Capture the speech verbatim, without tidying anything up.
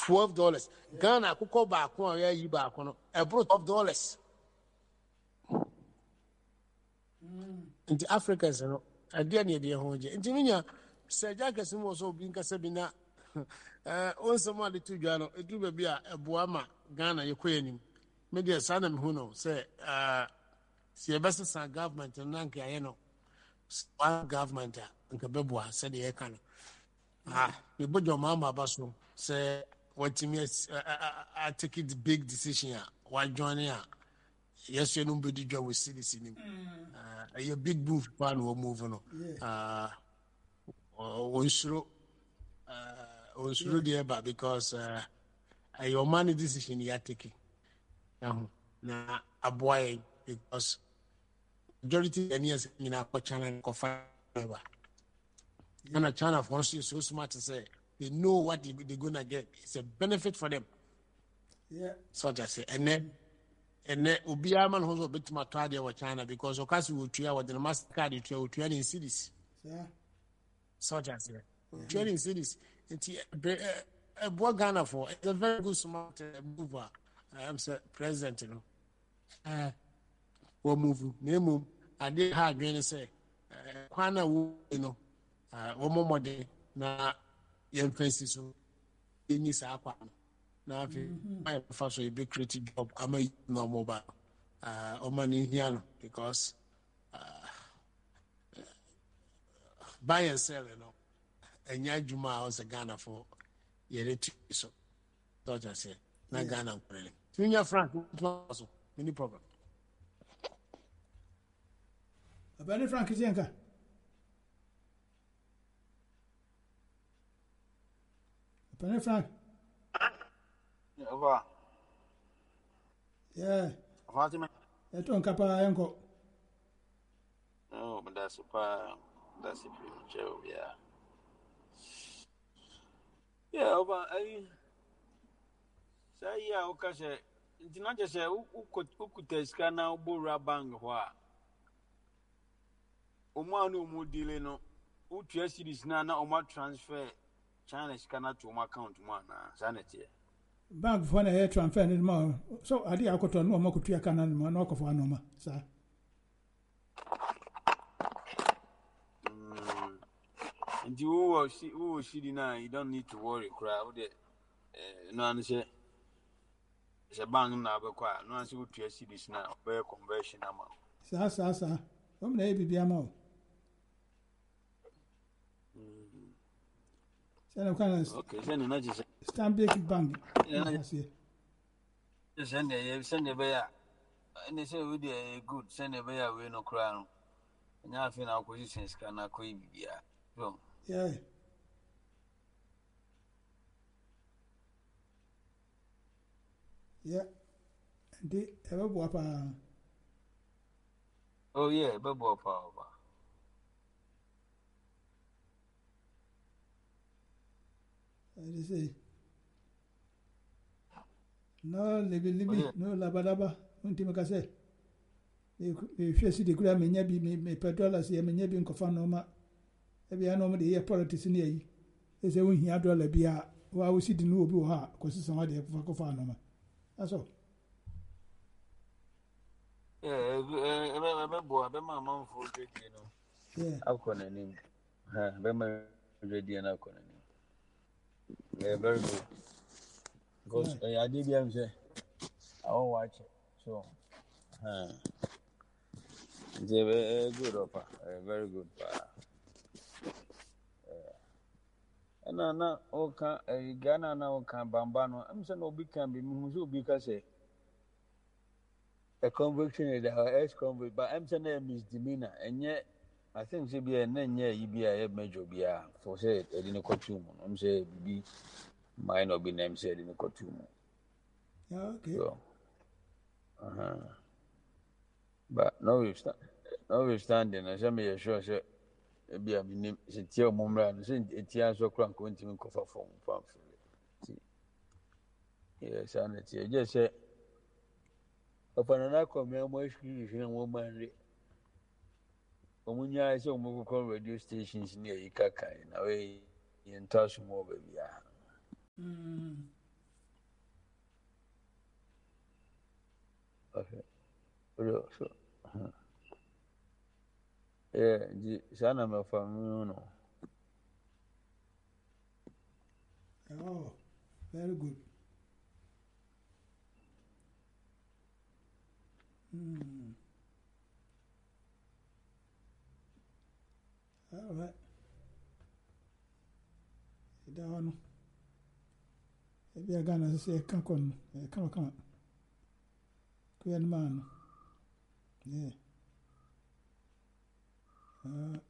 twelve dollars. Ghana kuko baako a ya yi baako no ebro twelve dollars. Nti Africans no ade na ede ho je. Nti minya seja kasimo so obi nkasa bi na eh onsoma de tudwa no edu ba bi a eboa ma Ghana yekoyanim. Me de sana me hu no say uh si ebesesa government na nka ye no one government a nka beboa say de ye ka no. Ah, me bojo mama baso say what me I take it big decision a wa join a yes you no be di join with C D C nim. Uh a big move plan we move no. Uh onsuro uh onsuro there ba because uh your money decision you are taking. Now na aboy because majority of years in our China coffee. And China for us is so smart to say they know what they, they're gonna get. It's a benefit for them. Yeah. So just say and then and then Ubi man who's a bit more tired of China because of course we will try what the MasterCard to train in cities. Yeah. So just say training cities. It's a boy Ghana for it's a very good smart mover. I am president, you know. Uh we move name I did hard when say Kwana you know. Uh, one more day na young faces so any sakwa na my first a big creative job am a no mobile uh o money here because uh buy and sell you know and ya juma was a Ghana for yere so don't I say na Ghana really Tunya Frank also any problem Abani Frank is yanka Penny Frank. Over. Yeah. Fatima. I don't cap uncle. No, but that's a pa. That's a pretty job, yeah. Yeah, over. I say, yeah, okay. It's not just a who could who could test can now Bura Bang. Wha Omanu Mudileno, who trusted is Nana Oma transfer. China is cannot to my account one sanity. Bank for a hair transfer anymore. So I did I could no more to a canon, no knock of one, sir. And you will see who she deny, you don't need to worry, crowd. No answer. It's a bang now, but quiet. No answer to your cities now, very conversion amount. Sir, sir, sir. Come there, be a more. Okay, send another stand big bank. Send a send a bear. And they say we did a good send a bear with no crown. And I feel our positions can not quit. Yeah. Yeah. Yeah. And they ever walk. Oh, yeah, bubble power. I say, no, libi libi, no labadaba. Untimaka say, if you see the gram, may be me per dollars, ye may be in Cofanoma. Every anoma the year politics in ye. They say, when he had dollar be a, why we see the new Buha, because somebody for Cofanoma. That's all. Yeah, I remember my mom for you know. Yeah, I'll call him. Ha, remember ready and I'll call him. Yeah, very good. Because I did them say, I won't watch it. So, uh, it's a very good offer, very good. And now, okay, Ghana now can Bambano. I'm saying, no big can be Musu because a conviction is our ex convict, but I'm saying a misdemeanor, and yet I think she be a name, yeah, you be a major be a for say, I didn't cut you. I'm saying, be might not be named said in the courtroom. yeah, okay. So, uh huh. But no, notwithstanding, I say, me sure, say, be a minimum, say, Tio Mumra, and send a tear so crank going to cover from pamphlet. Yes, and it's just say, upon an accommodation, more Swedish and woman. Omunya is on radio stations near Ikaka, in a way, in touch more baby. Mm. so so eh di sana mafamu no. Oh, very good. Mm. All right. Down. Ebi aga na se ka kon. E ka ka. Kuyan man. Yeah. Uh